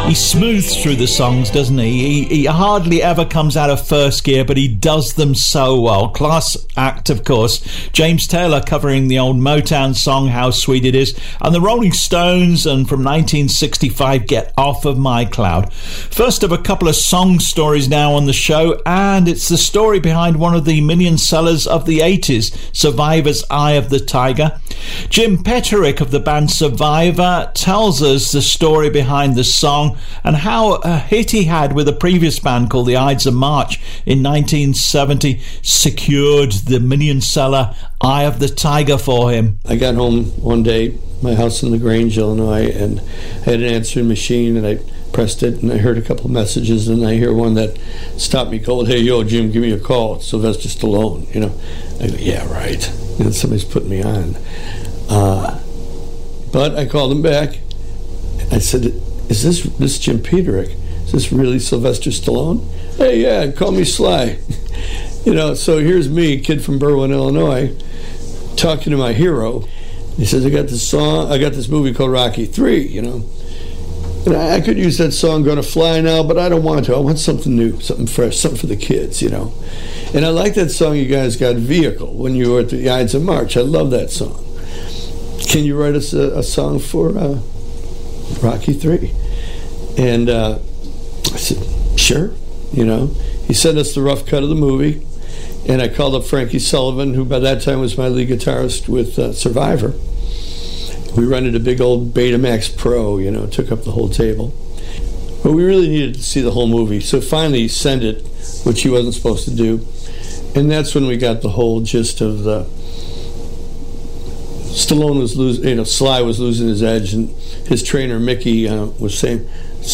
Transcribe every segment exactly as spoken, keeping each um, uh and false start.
He smooths through the songs, doesn't he? he? He hardly ever comes out of first gear, but he does them so well. Class act, of course. James Taylor covering the old Motown song, How Sweet It Is, and the Rolling Stones, and from nineteen sixty-five, Get Off of My Cloud. First of a couple of song stories now on the show, and it's the story behind one of the million sellers of the eighties, Survivor's Eye of the Tiger. Jim Petterick of the band Survivor tells us the story behind the song and how a hit he had with a previous band called the Ides of March in nineteen seventy secured the million seller Eye of the Tiger for him. I got home one day, my house in LaGrange, Illinois, and I had an answering machine, and I pressed it, and I heard a couple of messages, and I hear one that stopped me cold. Hey, yo, Jim, give me a call. It's Sylvester Stallone. You know, I go, yeah, right. And somebody's putting me on. Uh, but I called him back. I said, is this this Jim Petterick? Is this really Sylvester Stallone? Hey, yeah, call me Sly. You know, so here's me, kid from Berwyn, Illinois, talking to my hero. He says, I got this song, I got this movie called Rocky three, you know. And I, I could use that song, Gonna Fly Now, but I don't want to. I want something new, something fresh, something for the kids, you know. And I like that song you guys got, Vehicle, when you were at the Ides of March. I love that song. Can you write us a, a song for uh, Rocky three? And uh, I said, sure, you know. He sent us the rough cut of the movie. And I called up Frankie Sullivan, who by that time was my lead guitarist with uh, Survivor. We rented a big old Betamax Pro, you know, took up the whole table. But we really needed to see the whole movie. So finally he sent it, which he wasn't supposed to do. And that's when we got the whole gist of the... Stallone was losing, you know, Sly was losing his edge, and his trainer, Mickey, uh, was saying,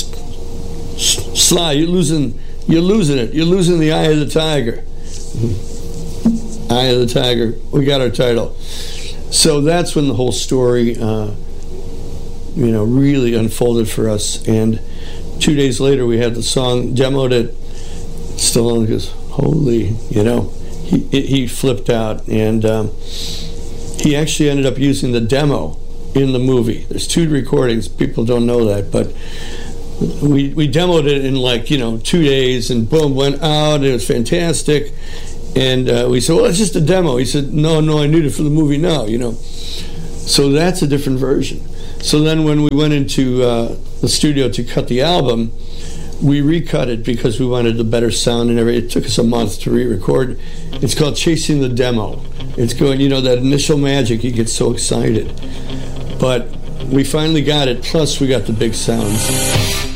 Sly, you're losing, you're losing it. You're losing the eye of the tiger. Eye of the Tiger. We got our title. So that's when the whole story, uh, you know, really unfolded for us. And two days later, we had the song demoed at Stallone. Goes, holy, you know, he he flipped out, and um, he actually ended up using the demo in the movie. There's two recordings. People don't know that, but we we demoed it in like, you know, two days, and boom, went out. It was fantastic. And uh, we said, well, it's just a demo. He said, no, no, I need it for the movie now, you know. So that's a different version. So then when we went into uh, the studio to cut the album, we recut it because we wanted the better sound and everything. It took us a month to re-record. It's called Chasing the Demo. It's going, you know, that initial magic, you get so excited. But we finally got it, plus we got the big sounds.